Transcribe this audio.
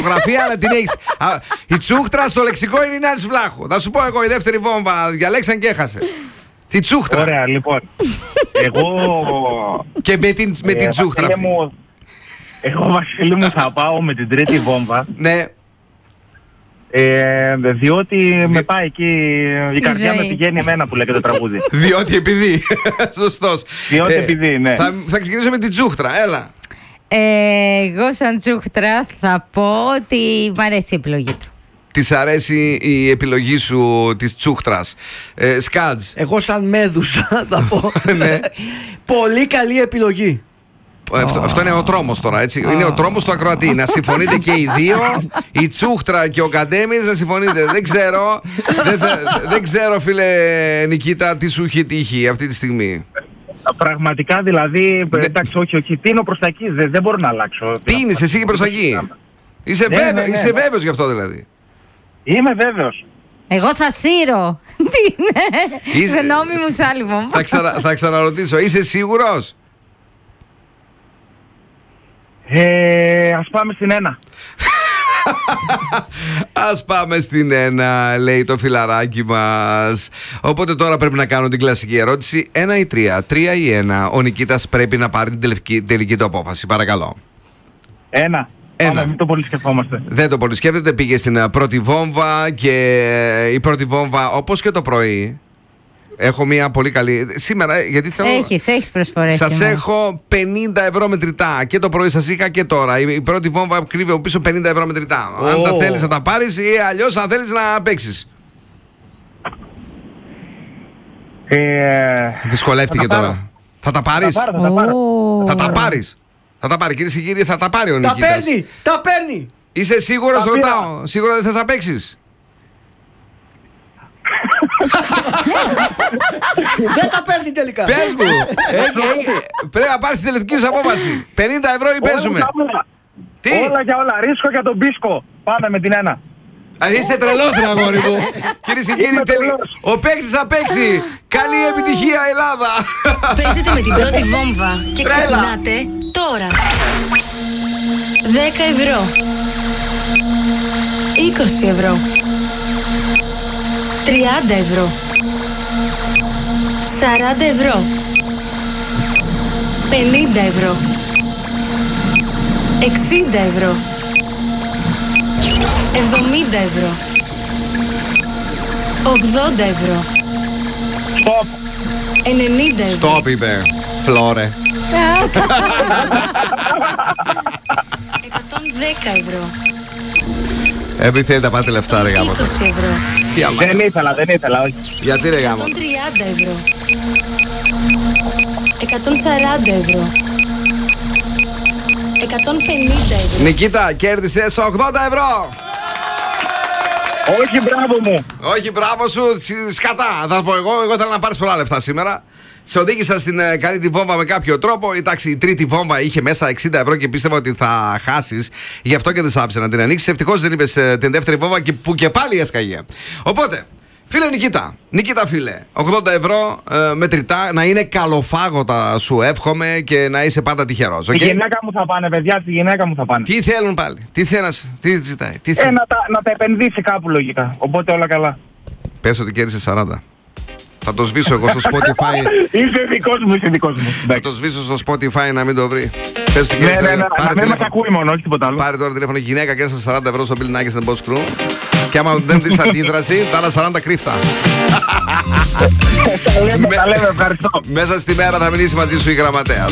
ορθογραφία, αλλά την έχεις. Η τσούχτρα στο λεξικό είναι η Νάνση Βλάχου. Θα σου πω εγώ, η δεύτερη βόμβα διαλέξαν και έχασε. Τη τσούχτρα. Ωραία, λοιπόν. Εγώ. Και με την τσούχτρα. Εγώ, Βασίλη μου, θα πάω με την τρίτη βόμβα. Ναι. Διότι με πάει εκεί, η καρδιά με πηγαίνει εμένα που λέγεται το τραγούδι. Διότι επειδή. Σωστός. Διότι επειδή, ναι. Θα ξεκινήσω με την τσούχτρα, έλα. Εγώ σαν τσούχτρα θα πω ότι μ' αρέσει η επιλογή του. Της αρέσει η επιλογή σου της τσούχτρας. Σκάτζ. Εγώ σαν μέδουσα θα πω. Ναι. Πολύ καλή επιλογή. Αυτό είναι ο τρόμος τώρα, έτσι. Είναι ο τρόμος του ακροατή. Να συμφωνείτε και οι δύο, η τσούχτρα και ο Καντέμις, να συμφωνείτε. Δεν ξέρω, φίλε Νικήτα, τι σου έχει τύχει αυτή τη στιγμή. Πραγματικά δηλαδή, εντάξει, όχι, τίνω προς τα εκεί, δεν μπορώ να αλλάξω. Τίνεις εσύ και προς τα εκεί. Είσαι βέβαιος γι' αυτό δηλαδή. Είμαι βέβαιος. Εγώ θα σύρω. Τι είναι. Γνώμη μου σ' άλλη βόμβα. Θα ξαναρωτήσω, είσαι σίγουρος? Ας πάμε στην 1. Ας πάμε στην 1, λέει το φιλαράκι μας. Οπότε τώρα πρέπει να κάνω την κλασική ερώτηση. 1 ή 3, 3 ή 1. Ο Νικήτας πρέπει να πάρει την τελική του απόφαση. Παρακαλώ. 1. Μην το πολύ σκεφτόμαστε. Δεν το πολύ σκέφτεται. Πήγε στην πρώτη βόμβα και η πρώτη βόμβα, όπως και το πρωί, έχω μια πολύ καλή. Σήμερα, γιατί θέλω. Έχεις προσφορές. Σας έχω 50 ευρώ μετρητά. Και το πρωί σας είχα και τώρα. Η πρώτη βόμβα κρύβει από πίσω 50 ευρώ μετρητά. Αν τα θέλεις να τα πάρεις ή αλλιώς αν θέλεις να παίξεις. Δυσκολεύτηκε τώρα. Θα τα πάρεις? Θα τα πάρεις. Θα τα πάρει, κυρίες και κύριοι, θα τα πάρει ο Νικήτας. Τα παίρνει! Είσαι σίγουρος, ρωτάω? Σίγουρα δεν θες να παίξεις? Δεν τα παίρνει τελικά. Πες μου, πρέπει να πάρεις την τελετική σου απόφαση. 50 ευρώ ή παίζουμε? Τι? Όλα για όλα, ρίσκο για τον πίσκο. Πάμε με την 1. Είσαι τρελός ρε αγόρι μου. Κυρίες και κύριοι, ο παίκτης θα παίξει. Καλή επιτυχία Ελλάδα. Παίζετε με την πρώτη βόμβα και ξεκινάτε τώρα. 10 ευρώ, 20 ευρώ, 30 ευρώ, 40 ευρώ, 50 ευρώ, 60 ευρώ, 70 ευρώ, 80 ευρώ, 90 ευρώ. Στοπ είπε, Φλόρε. 110 ευρώ. Επειδή θέλετε να πάτε λεφτά ρε γάμο. 20 ευρώ. Δεν ήθελα, όχι. Γιατί ρε γάμο? 130 ευρώ. 140 ευρώ. 150 ευρώ. Νικήτα, κέρδισες 80 ευρώ. Όχι, μπράβο μου. Όχι, μπράβο σου, σκατά. Θα πω εγώ θέλω να πάρεις πολλά λεφτά σήμερα. Σε οδήγησα στην καλή τη βόμβα με κάποιο τρόπο. Εντάξει, η τρίτη βόμβα είχε μέσα 60 ευρώ και πίστευα ότι θα χάσεις. Γι' αυτό και δεν σ' άφησε να την ανοίξεις. Ευτυχώς δεν είπες την δεύτερη βόμβα που και πάλι έσκαγε. Οπότε, φίλε Νικήτα φίλε, 80 ευρώ μετρητά, να είναι καλοφάγωτα σου εύχομαι και να είσαι πάντα τυχερός. Στη γυναίκα μου θα πάνε, παιδιά, στη γυναίκα μου θα πάνε. Τι θέλουν πάλι, τι ζητάει, να τα επενδύσει κάπου λογικά, οπότε όλα καλά. Πες ότι κέρδισε 40. Θα το σβήσω εγώ στο Spotify. Είσαι δικός μου. Θα το σβήσω στο Spotify να μην το βρει. Ναι, μην μας ακούει μόνο, όχι τίποτα άλλο. Πάρε τώρα τηλέφωνο γυναίκα και έστω 40 ευρώ στο Bill Nackis and Boss Crew. Και άμα δεν δεις αντίδραση, τα άλλα 40 κρύφτα. Τα λέμε, ευχαριστώ. Μέσα στη μέρα θα μιλήσει μαζί σου η γραμματέα.